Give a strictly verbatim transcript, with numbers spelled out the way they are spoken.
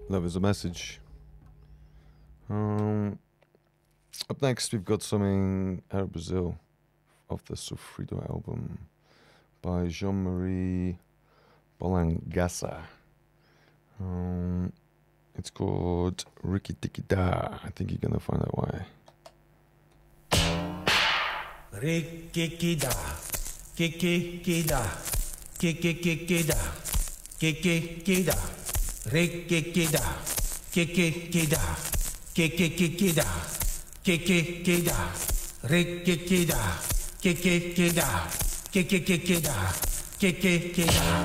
Love is a message. Um, up next, we've got something out of Brazil off the Sofrido album by Jean-Marie Bolangassa. Um, it's called Riki Tiki Da. I think you're gonna find out why. Riki Da, Kiki Da, Kiki Da, Kiki Da, Riki Da, Kiki Da, Kiki Da, Kiki Da, Riki Da, Kiki Da, Kiki Da, Kiki Da.